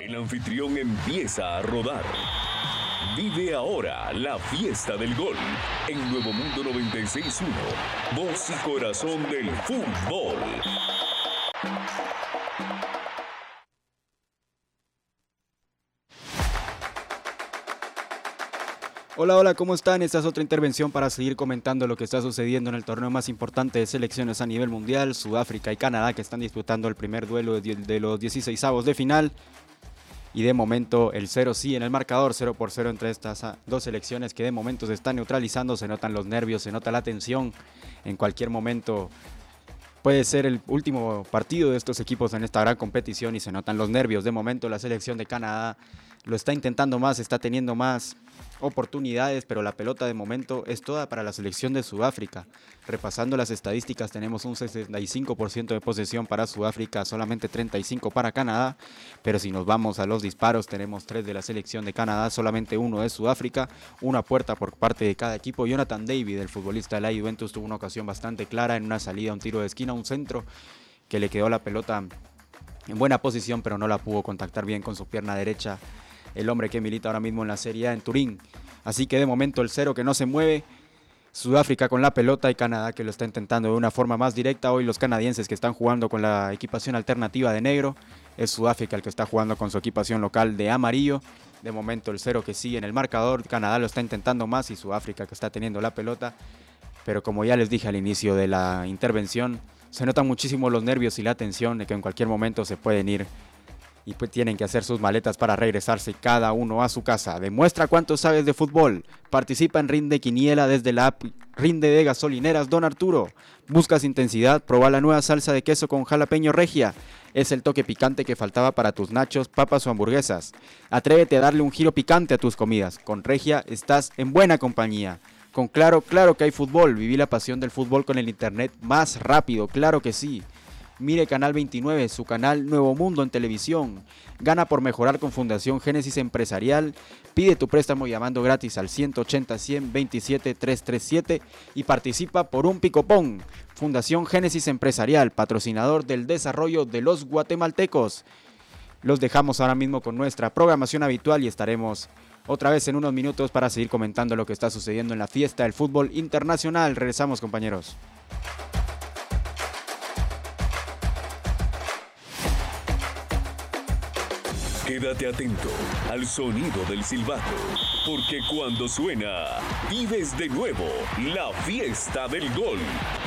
El anfitrión empieza a rodar. Vive ahora la fiesta del gol en Nuevo Mundo 96.1, voz y corazón del fútbol. Hola, hola, ¿cómo están? Esta es otra intervención para seguir comentando lo que está sucediendo en el torneo más importante de selecciones a nivel mundial, Sudáfrica y Canadá, que están disputando el primer duelo de los 16avos de final. Y de momento el 0 sí en el marcador, 0-0 entre estas dos selecciones que de momento se están neutralizando, se notan los nervios, se nota la tensión. En cualquier momento puede ser el último partido de estos equipos en esta gran competición y se notan los nervios. De momento la selección de Canadá lo está intentando más, está teniendo más oportunidades, pero la pelota de momento es toda para la selección de Sudáfrica. Repasando las estadísticas, tenemos un 65% de posesión para Sudáfrica, solamente 35% para Canadá, pero si nos vamos a los disparos, tenemos 3 de la selección de Canadá, solamente 1 de Sudáfrica, una puerta por parte de cada equipo. Jonathan David, el futbolista de la Juventus, tuvo una ocasión bastante clara en una salida, un tiro de esquina, un centro, que le quedó la pelota en buena posición, pero no la pudo contactar bien con su pierna derecha, el hombre que milita ahora mismo en la Serie A en Turín. Así que de momento el 0 que no se mueve, Sudáfrica con la pelota y Canadá que lo está intentando de una forma más directa. Hoy los canadienses que están jugando con la equipación alternativa de negro, es Sudáfrica el que está jugando con su equipación local de amarillo. De momento el 0 que sigue en el marcador, Canadá lo está intentando más y Sudáfrica que está teniendo la pelota. Pero como ya les dije al inicio de la intervención, se notan muchísimo los nervios y la tensión de que en cualquier momento se pueden ir y pues tienen que hacer sus maletas para regresarse cada uno a su casa. Demuestra cuánto sabes de fútbol. Participa en Rinde Quiniela desde la app Rinde de Gasolineras Don Arturo. ¿Buscas intensidad? Proba la nueva salsa de queso con jalapeño regia. Es el toque picante que faltaba para tus nachos, papas o hamburguesas. Atrévete a darle un giro picante a tus comidas. Con Regia estás en buena compañía. Con Claro, claro que hay fútbol. Viví la pasión del fútbol con el internet más rápido, claro que sí. Mire Canal 29, su canal Nuevo Mundo en televisión. Gana por mejorar con Fundación Génesis Empresarial. Pide tu préstamo llamando gratis al 180-100-27-337 y participa por un picopón. Fundación Génesis Empresarial, patrocinador del desarrollo de los guatemaltecos. Los dejamos ahora mismo con nuestra programación habitual y estaremos otra vez en unos minutos para seguir comentando lo que está sucediendo en la fiesta del fútbol internacional. Regresamos, compañeros. Quédate atento al sonido del silbato, porque cuando suena, vives de nuevo la fiesta del gol.